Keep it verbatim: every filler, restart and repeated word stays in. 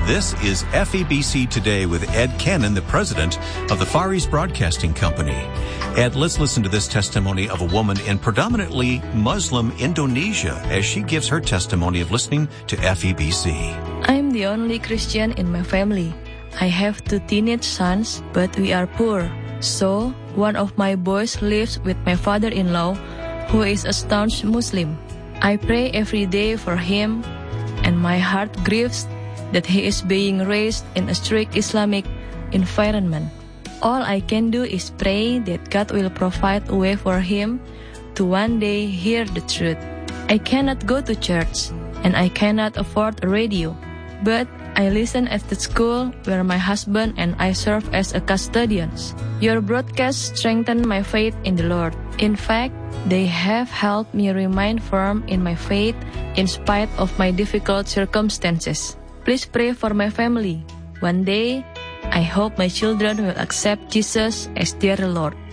This is F E B C Today with Ed Cannon, the president of the Far East Broadcasting Company. Ed, let's listen to this testimony of a woman in predominantly Muslim Indonesia as she gives her testimony of listening to F E B C. I'm the only Christian in my family. I have two teenage sons, but we are poor. So, one of my boys lives with my father-in-law, who is a staunch Muslim. I pray every day for him, and my heart grieves that he is being raised in a strict Islamic environment. All I can do is pray that God will provide a way for him to one day hear the truth. I cannot go to church, and I cannot afford a radio, but I listen at the school where my husband and I serve as a custodians. Your broadcasts strengthen my faith in the Lord. In fact, they have helped me remain firm in my faith in spite of my difficult circumstances. Please pray for my family. One day, I hope my children will accept Jesus as their Lord.